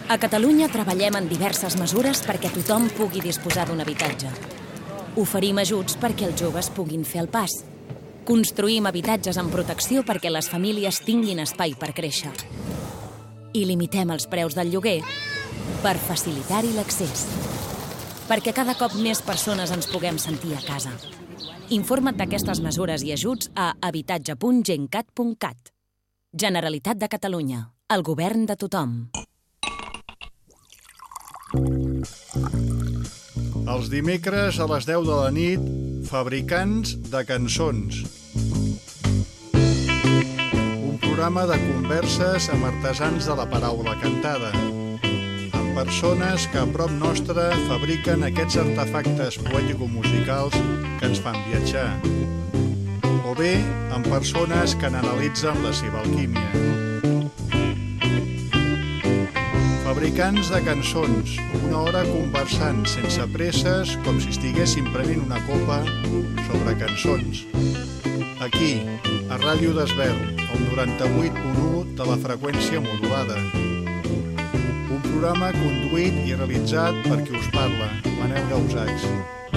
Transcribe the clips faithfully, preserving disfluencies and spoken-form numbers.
A Catalunya treballem en diverses mesures perquè tothom pugui disposar d'un habitatge. Oferim ajuts perquè els joves puguin fer el pas. Construïm habitatges amb protecció perquè les famílies tinguin espai per créixer. I limitem els preus del lloguer per facilitar-hi l'accés. Perquè cada cop més persones ens puguem sentir a casa. Informa't d'aquestes mesures i ajuts a habitatge punt gencat punt cat. Generalitat de Catalunya. El govern de tothom. Els dimecres a les deu de la nit, Fabricants de cançons. Un programa de converses amb artesans de la paraula cantada, amb persones que a prop nostre fabriquen aquests artefactes poètico-musicals que ens fan viatjar, o bé amb persones que n'analitzen la seva alquímia. Fabricants de cançons, una hora conversant sense presses, com si estiguéssim prenent una copa sobre cançons. Aquí, a Ràdio d'Esvern, al noranta-vuit punt u de la freqüència modulada. Un programa conduït i realitzat per qui us parla, Manel Gausachs.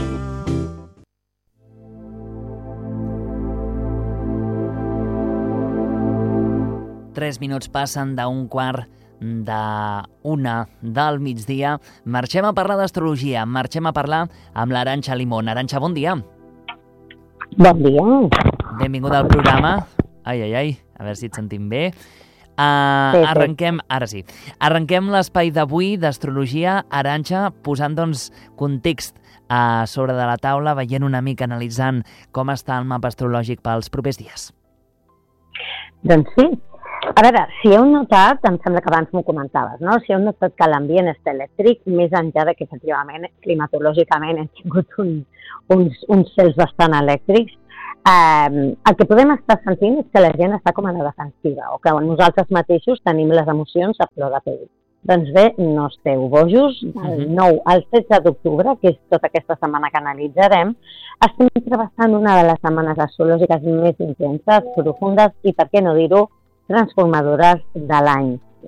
Tres minuts passen d'un quart de una del migdia. Marxem a parlar d'astrologia, marxem a parlar amb l'Arantxa Limón. Arantxa, bon dia. Bon dia. Benvinguda al programa. Ai, ai, ai, a veure si et sentim bé. Uh, sí, sí. Arrenquem, ara sí, arrenquem l'espai d'avui d'astrologia, Arantxa, posant doncs context uh, sobre de la taula, veient una mica, analitzant com està el mapa astrològic pels propers dies. Doncs sí. A veure, si heu notat, em sembla que abans m'ho comentaves, no? Si heu notat que l'ambient està elèctric, més enllà de que efectivament, climatològicament, hem tingut un, uns, uns cels bastant elèctrics, eh, el que podem estar sentint és que la gent està com a la defensiva, o que nosaltres mateixos tenim les emocions a flor de pell. Doncs bé, no esteu bojos. Del nou al setze d'octubre, que és tota aquesta setmana que analitzarem, estem travessant una de les setmanes astrològiques més intenses, profundes i, per què no dir-ho, transformadores de l'any.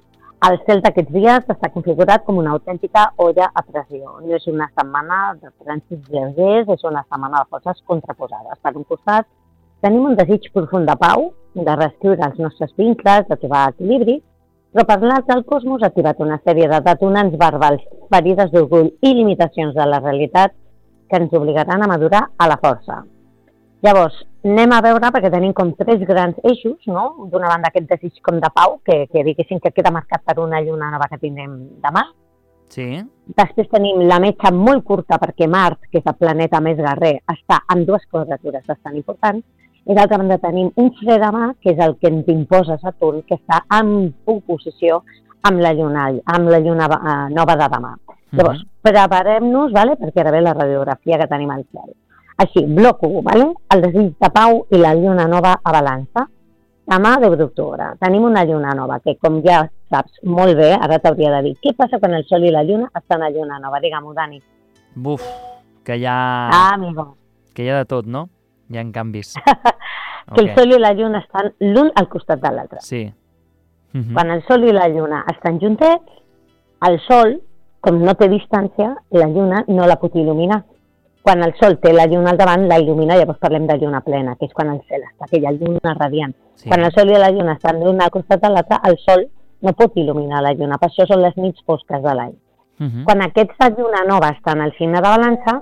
El cel d'aquests dies està configurat com una autèntica olla a pressió. No és una setmana de trànsits lleugers, és una setmana de forces contraposades. Per un costat, tenim un desig profund de pau, de reescriure els nostres vincles, de trobar equilibri, però per l'altre el cosmos ha activat una sèrie de detonants verbals, ferides d'orgull i limitacions de la realitat que ens obligaran a madurar a la força. Llavors, anem a veure, perquè tenim com tres grans eixos, no? D'una banda aquest desig com de pau, que, que diguéssim que queda marcat per una lluna nova que tindrem demà. Sí. Després tenim la metxa molt curta, perquè Mart, que és el planeta més guerrer, està en dues quadratures bastant importants. I d'altra banda tenim un fre de mà, que és el que ens imposa Saturn, que està en oposició amb la lluna, amb la lluna eh, nova de demà. Uh-huh. Llavors, preparem-nos, vale? Perquè ara ve la radiografia que tenim al cel. Així, bloc u, vale? El desig de pau i la lluna nova a balança. Demà, deu d'octubre, tenim una lluna nova que, com ja saps molt bé, ara t'hauria de dir, què passa quan el sol i la lluna estan a lluna nova? Digue-m'ho, Dani. Buf, que hi ha... Ah, amigo. Que hi ha de tot, no? Hi ha canvis. Que okay. El sol i la lluna estan l'un al costat de l'altre. Sí. Uh-huh. Quan el sol i la lluna estan juntets, el sol, com no té distància, la lluna no la pot il·luminar. Quan el sol té la lluna al davant, la il·lumina, llavors parlem de lluna plena, que és quan el cel està, aquella lluna radiant. Sí. Quan el sol i la lluna estan l'un al costat de l'altre, el sol no pot il·luminar la lluna, per això són les nits fosques de l'any. Uh-huh. Quan aquesta lluna nova està en el signe de balança,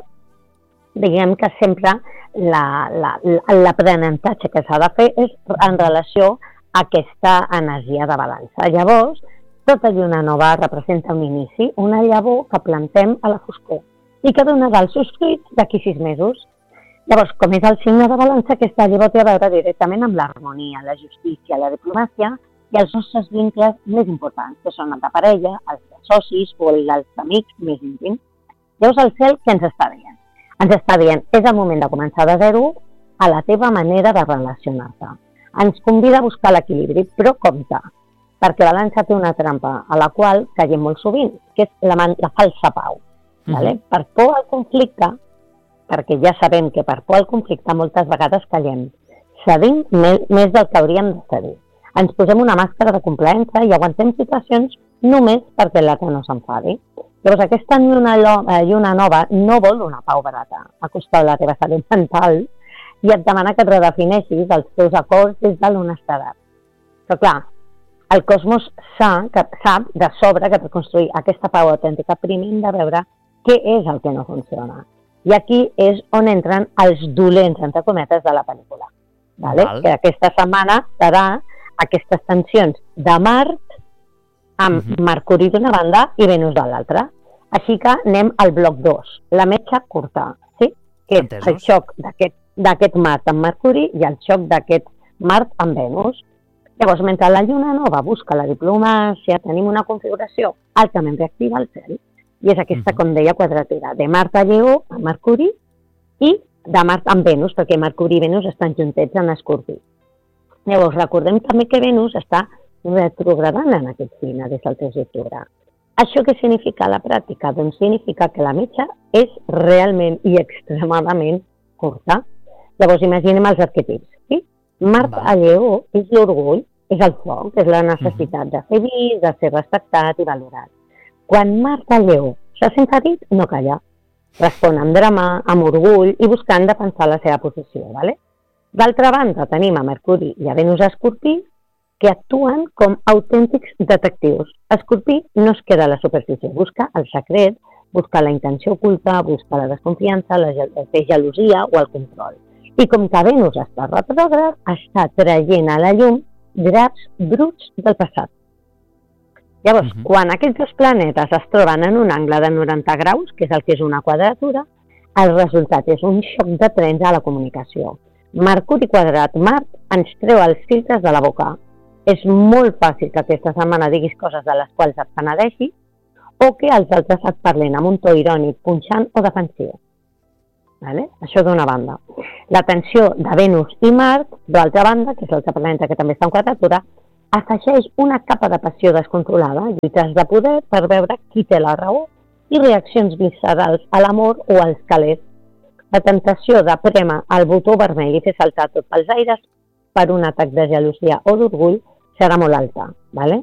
diguem que sempre l'aprenentatge que s'ha de fer és en relació a aquesta energia de balança. Llavors, tota lluna nova representa un inici, una llavor que plantem a la foscor i que donarà els seus fruits d'aquí sis mesos. Llavors, com és el signe de balança, aquesta llavor té a veure directament amb l'harmonia, la justícia, la diplomàcia i els nostres vincles més importants, que són els de parella, els de socis o els amics més íntims. Llavors, el cel, què ens està dient? Ens està dient, és el moment de començar de zero a la teva manera de relacionar-te. Ens convida a buscar l'equilibri, però compte, perquè balança té una trampa a la qual caiem molt sovint, que és la, man- la falsa pau. Vale? Uh-huh. Per por al conflicte, perquè ja sabem que per por al conflicte moltes vegades callem, cedim més, més del que hauríem de cedir. ens posem una màscara de complaença i aguantem situacions només perquè l'altre no s'enfadi. Llavors, aquesta lluna, lluna nova no vol una pau barata a costa de la teva salut mental i et demana que et redefineixis els teus acords des de l'honestedat. Però clar, el cosmos sap, que, sap de sobre que per construir aquesta pau autèntica primer hem de veure què és el que no funciona. I aquí és on entren els dolents, entre cometes, de la pel·lícula. Vale? Que aquesta setmana serà aquestes tensions de Mart amb uh-huh. Mercuri d'una banda i Venus de l'altra. Així que anem al bloc dos, la metxa curta, sí? Que és Entesos. El xoc d'aquest Mart amb Mercuri i el xoc d'aquest Mart amb Venus. Llavors, mentre la lluna nova busca la diplomàcia, tenim una configuració altament reactiva al cel. I és aquesta, uh-huh. com deia, quadratura de Mart a Lleó, a Mercuri, i de Mart amb Venus, perquè Mercuri i Venus estan juntets en Escorpí. Llavors, recordem també que Venus està retrogradant en aquest signe des del tres d'octubre. Això què significa a la pràctica? Doncs significa que la metxa és realment i extremadament curta. Llavors, imaginem els arquetips. Sí? Mart a Lleó és l'orgull, és el foc, és la necessitat de ser vist, de ser respectat i valorat. Quan Mart a Lleó s'ha sent ferit, no calla. Respon amb drama, amb orgull i buscant defensar la seva posició. ¿Vale? D'altra banda, tenim a Mercuri i a Venus a Escorpí, que actuen com autèntics detectius. Escorpí no es queda a la superfície, busca el secret, busca la intenció oculta, busca la desconfiança, la gelosia o el control. I com que Venus està retrògrad, està traient a la llum draps bruts del passat. Llavors, uh-huh. quan aquests dos planetes es troben en un angle de noranta graus, que és el que és una quadratura, el resultat és un xoc de trens a la comunicació. Mercuri quadrat Mart ens treu els filtres de la boca. És molt fàcil que aquesta setmana diguis coses de les quals et penedeixis o que els altres et parlin amb un to irònic, punxant o defensiu. Vale? Això d'una banda. La tensió de Venus i Mart, d'altra banda, que és l'altre planeta que també està en quadratura, afegeix una capa de passió descontrolada, lluites de poder per veure qui té la raó i reaccions viscerals a l'amor o als calés. La tentació de prémer el botó vermell i fer saltar tot pels aires per un atac de gelosia o d'orgull serà molt alta. Vale?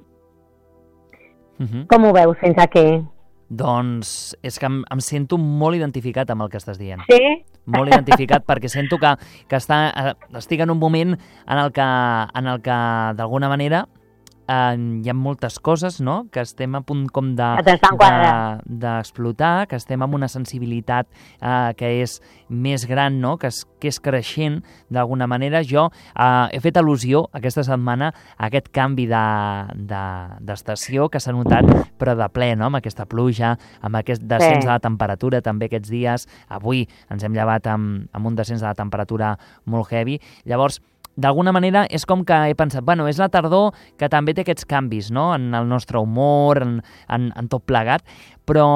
Uh-huh. Com ho veus fins aquí? Doncs és que em, em sento molt identificat amb el que estàs dient. Sí? Molt identificat perquè sento que, que està, estic en un moment en el que, en el que d'alguna manera eh, hi ha moltes coses, no?, que estem a punt com de, d'explotar, de, que estem amb una sensibilitat eh, que és més gran, no?, que és, que és creixent d'alguna manera. Jo eh, he fet al·lusió aquesta setmana a aquest canvi de, de, d'estació que s'ha notat, però de ple, no?, amb aquesta pluja, amb aquest descens sí. de la temperatura també aquests dies. Avui ens hem llevat amb, amb un descens de la temperatura molt heavy. Llavors, d'alguna manera és com que he pensat, bueno, és la tardor que també té aquests canvis, no?, en el nostre humor, en, en, en tot plegat, però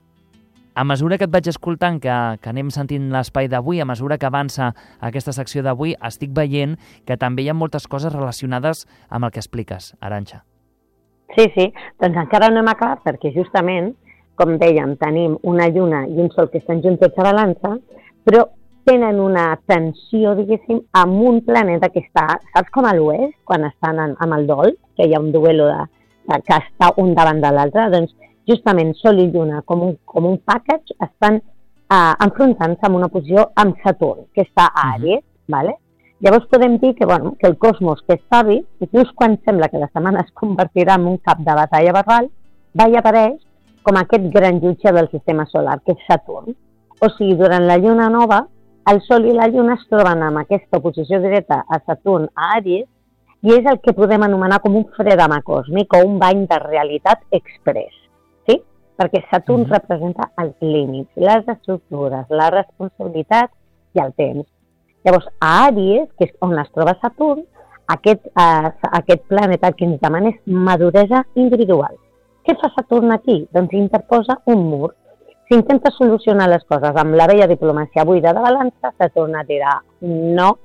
a mesura que et vaig escoltant, que, que anem sentint l'espai d'avui, a mesura que avança aquesta secció d'avui, estic veient que també hi ha moltes coses relacionades amb el que expliques, Arantxa. Sí, sí, doncs encara no hem acabat perquè justament, com dèiem, tenim una lluna i un sol que estan juntets a balança, però tenen una tensió, diguéssim, amb un planeta que està, saps com a l'oest, quan estan en, amb el dol, que hi ha un duelo de, de, que està un davant de l'altre, doncs justament Sol i Lluna, com un, com un package, estan uh, enfrontant-se amb una posició amb Saturn, que està a Àries, uh-huh. ¿vale? Llavors podem dir que, bueno, que el cosmos que és savi, just quan sembla que la setmana es convertirà en un cap de batalla verbal, va i apareix com aquest gran jutge del sistema solar, que és Saturn. O sigui, durant la lluna nova, el Sol i la Lluna es troben amb aquesta oposició directa a Saturn a Àries i és el que podem anomenar com un fre de mà còsmic o un bany de realitat express, sí? Perquè Saturn mm-hmm. representa els límits, les estructures, la responsabilitat i el temps. Llavors, a Àries, que és on es troba Saturn, aquest, eh, aquest planeta que ens demana és maduresa individual. Què fa Saturn aquí? Doncs interposa un mur. Si intentes solucionar les coses amb la vella diplomàcia buida de balança, Saturn et dirà no.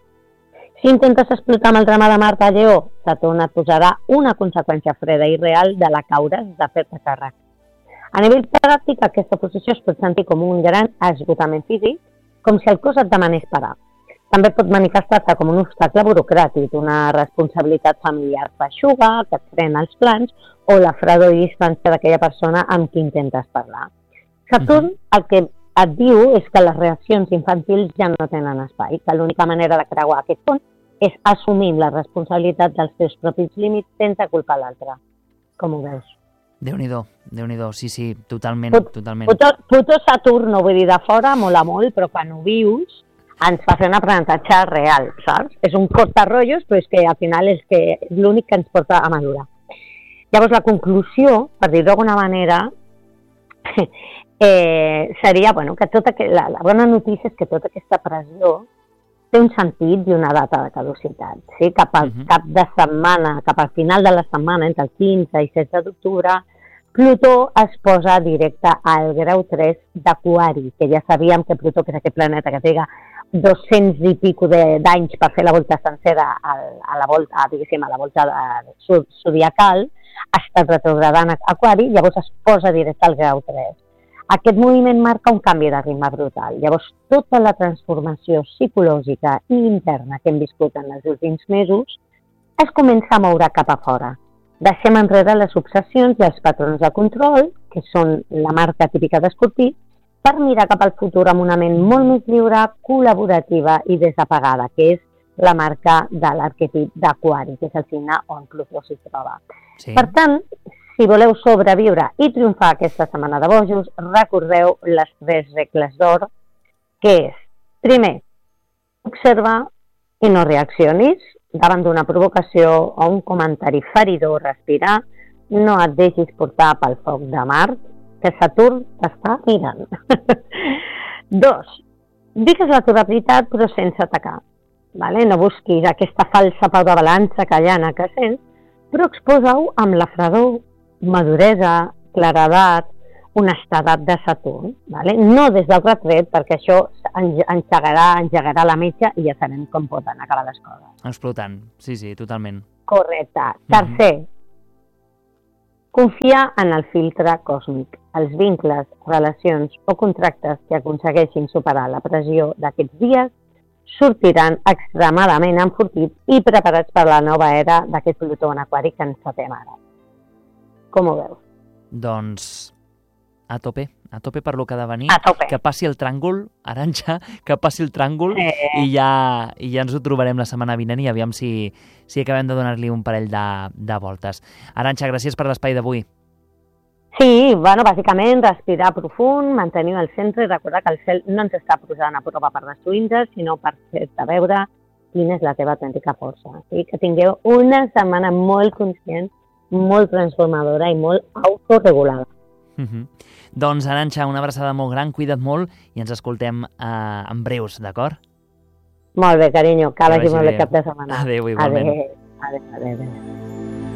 Si intentes explotar amb el drama de Mart a Lleó, Saturn et posarà una conseqüència freda i real de la caure's de fer-te càrrec. A nivell pràctic, aquesta posició es pot sentir com un gran esgotament físic, com si el cos et demanés parar. també pot manifestar-se com un obstacle burocràtic, una responsabilitat familiar feixuga, que et frena els plans, o la fredor i distància d'aquella persona amb qui intentes parlar. Saturn uh-huh. el que et diu és que les reaccions infantils ja no tenen espai, que l'única manera de creuar aquest pont és assumir la responsabilitat dels teus propis límits sense culpar l'altre. Com ho veus? Déu-n'hi-do, Déu-n'hi-do, sí, sí, totalment, Put, totalment. Puto, puto Saturn, no vull dir de fora, mola molt, però quan ho vius ens fa fer un aprenentatge real, saps? És un cortarrotllos, però és que al final és que és l'únic que ens porta a madurar. Llavors, la conclusió, per dir-ho d'alguna manera, eh, seria bueno, que tota que, la, la bona notícia és que tota aquesta pressió té un sentit i una data de caducitat. Sí? Cap al uh-huh. cap de setmana, cap al final de la setmana, entre el quinze i setze d'octubre, Plutó es posa directe al grau tres d'Aquari, que ja sabíem que Plutó, que és aquest planeta que triga dos-cents i pico d'anys per fer la volta sencera a, a la volta, diguéssim, a la volta de, zodiacal, ha estat retrogradant a Aquari, llavors es posa directe al grau tres. Aquest moviment marca un canvi de ritme brutal. Llavors, tota la transformació psicològica i interna que hem viscut en els últims mesos es comença a moure cap a fora. Deixem enrere les obsessions i els patrons de control, que són la marca típica d'Escorpí, per mirar cap al futur amb una ment molt més lliure, col·laborativa i desapagada, que és la marca de l'arquetip d'Aquari, que és el signe on Plutó s'hi troba. Sí. Per tant, si voleu sobreviure i triomfar aquesta setmana de bojos, recordeu les tres regles d'or, que és, primer, observa i no reaccionis. Davant d'una provocació o un comentari feridor, respirar, no et deixis portar pel foc de Mart, que Saturn t'està mirant. Dos, digues la teva veritat però sense atacar. Vale? No busquis aquesta falsa pau de balança callana que sents, però exposa-ho amb la fredor, maduresa, claredat, honestedat de Saturn. Vale? No des del retret, perquè això engegarà, engegarà la metxa i ja sabem com poden acabar les coses. Explotant, sí, sí, totalment. Correcte. Tercer, mm-hmm. confia en el filtre còsmic. Els vincles, relacions o contractes que aconsegueixin superar la pressió d'aquests dies sortiran extremadament enfortits i preparats per la nova era d'aquest Plutó en Aquari que ens fatem ara. Com ho veus? Doncs a tope, a tope per lo que ha de venir, que passi el tràngol, Arantxa, que passi el tràngol eh. i, ja, i ja ens ho trobarem la setmana vinent i aviam si, si acabem de donar-li un parell de, de voltes. Arantxa, gràcies per l'espai d'avui. Sí, bueno, bàsicament respirar profund, mantenir el centre i recordar que el cel no ens està posant a prova per destruir-nos, sinó per fer-te veure quina és la teva autèntica força. Sí? Que tingueu una setmana molt conscient, molt transformadora i molt autoregulada. Mm-hmm. Doncs, Arantxa, una abraçada molt gran, cuida't molt i ens escoltem eh, en breus, d'acord? Molt bé, carinyo, que vagi molt bé cap de setmana. Adéu, igualment. Adéu, adéu, adéu.